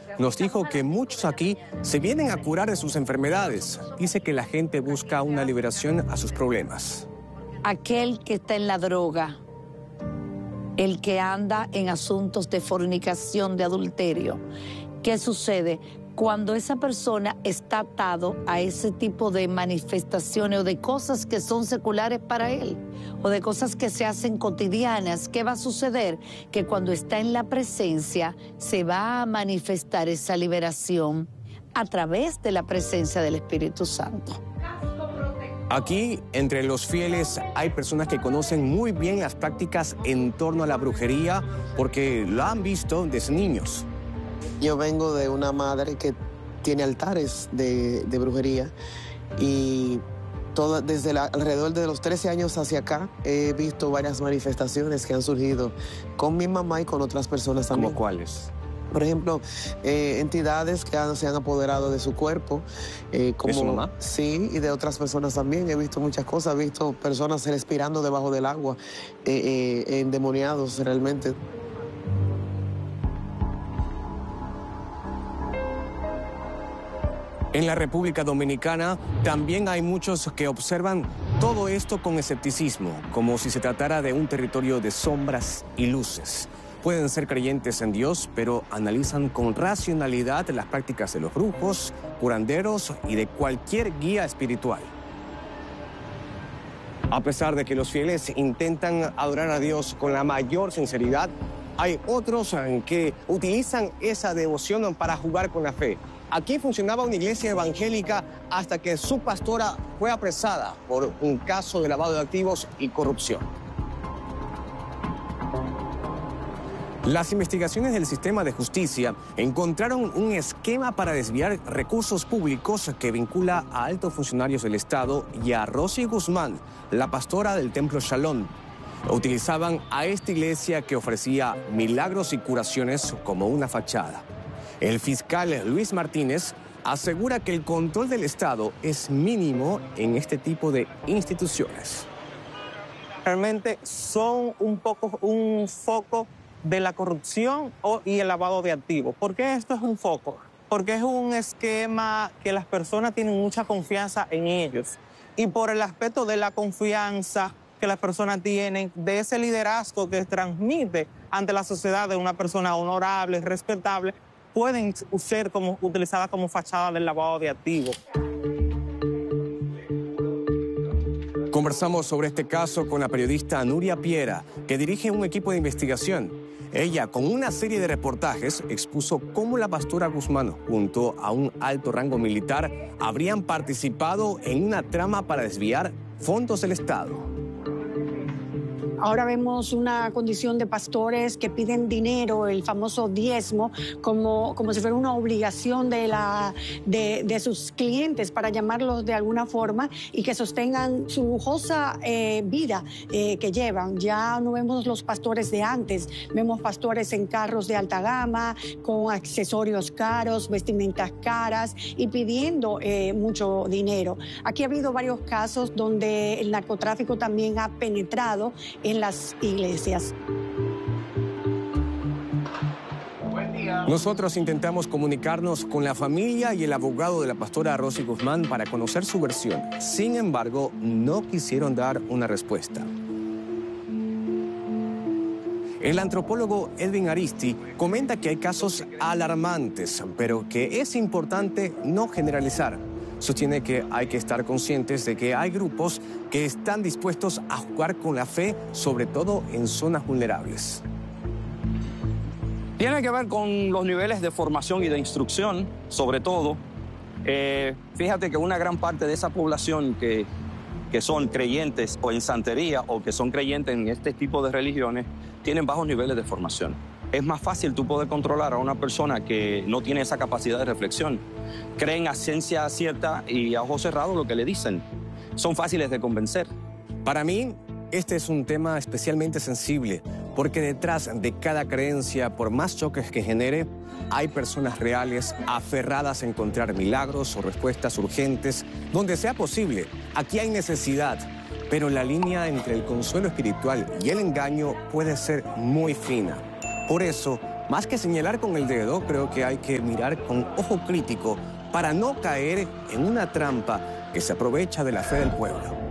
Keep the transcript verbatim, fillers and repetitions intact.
nos dijo que muchos aquí se vienen a curar de sus enfermedades. Dice que la gente busca una liberación a sus problemas. Aquel que está en la droga, el que anda en asuntos de fornicación, de adulterio, ¿qué sucede? Cuando esa persona está atado a ese tipo de manifestaciones o de cosas que son seculares para él, o de cosas que se hacen cotidianas, ¿qué va a suceder? Que cuando está en la presencia se va a manifestar esa liberación a través de la presencia del Espíritu Santo. Aquí, entre los fieles, hay personas que conocen muy bien las prácticas en torno a la brujería porque lo han visto desde niños. Yo vengo de una madre que tiene altares de, de brujería y toda, desde la, alrededor de los trece años hacia acá he visto varias manifestaciones que han surgido con mi mamá y con otras personas también. ¿Cómo cuáles? Por ejemplo, eh, entidades que han, se han apoderado de su cuerpo. Eh, como, ¿De su mamá? Sí, y de otras personas también. He visto muchas cosas, he visto personas respirando debajo del agua, eh, eh, endemoniados realmente. En la República Dominicana también hay muchos que observan todo esto con escepticismo, como si se tratara de un territorio de sombras y luces. Pueden ser creyentes en Dios, pero analizan con racionalidad las prácticas de los brujos, curanderos y de cualquier guía espiritual. A pesar de que los fieles intentan adorar a Dios con la mayor sinceridad, hay otros que utilizan esa devoción para jugar con la fe. Aquí funcionaba una iglesia evangélica hasta que su pastora fue apresada por un caso de lavado de activos y corrupción. Las investigaciones del sistema de justicia encontraron un esquema para desviar recursos públicos que vincula a altos funcionarios del Estado y a Rosy Guzmán, la pastora del Templo Shalom. Utilizaban a esta iglesia que ofrecía milagros y curaciones como una fachada. El fiscal Luis Martínez asegura que el control del Estado es mínimo en este tipo de instituciones. Realmente son un poco un foco de la corrupción y el lavado de activos. ¿Por qué esto es un foco? Porque es un esquema que las personas tienen mucha confianza en ellos. Y por el aspecto de la confianza que las personas tienen, de ese liderazgo que transmite ante la sociedad de una persona honorable, respetable, pueden ser como, utilizadas como fachada del lavado de activos. Conversamos sobre este caso con la periodista Nuria Piera, que dirige un equipo de investigación. Ella, con una serie de reportajes, expuso cómo la pastora Guzmán, junto a un alto rango militar, habrían participado en una trama para desviar fondos del Estado. Ahora vemos una condición de pastores que piden dinero, el famoso diezmo, como, como si fuera una obligación de, la, de, de sus clientes, para llamarlos de alguna forma, y que sostengan su lujosa eh, vida eh, que llevan. Ya no vemos los pastores de antes, vemos pastores en carros de alta gama, con accesorios caros, vestimentas caras y pidiendo eh, mucho dinero. Aquí ha habido varios casos donde el narcotráfico también ha penetrado en las iglesias. Nosotros intentamos comunicarnos con la familia y el abogado de la pastora Rosy Guzmán para conocer su versión. Sin embargo, no quisieron dar una respuesta. El antropólogo Edwin Aristi comenta que hay casos alarmantes, pero que es importante no generalizar. Sostiene que hay que estar conscientes de que hay grupos que están dispuestos a jugar con la fe, sobre todo en zonas vulnerables. Tiene que ver con los niveles de formación y de instrucción, sobre todo. Eh, fíjate que una gran parte de esa población que, que son creyentes o en santería o que son creyentes en este tipo de religiones tienen bajos niveles de formación. Es más fácil tú poder controlar a una persona que no tiene esa capacidad de reflexión. Creen a ciencia cierta y a ojos cerrados lo que le dicen. Son fáciles de convencer. Para mí, este es un tema especialmente sensible, porque detrás de cada creencia, por más choques que genere, hay personas reales aferradas a encontrar milagros o respuestas urgentes donde sea posible. Aquí hay necesidad, pero la línea entre el consuelo espiritual y el engaño puede ser muy fina. Por eso, Más que señalar con el dedo, creo que hay que mirar con ojo crítico para no caer en una trampa que se aprovecha de la fe del pueblo.